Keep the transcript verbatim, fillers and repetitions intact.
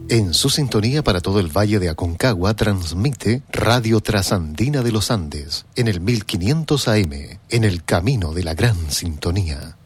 En su sintonía para todo el Valle de Aconcagua transmite Radio Trasandina de los Andes en el mil quinientos A M, en el camino de la gran sintonía.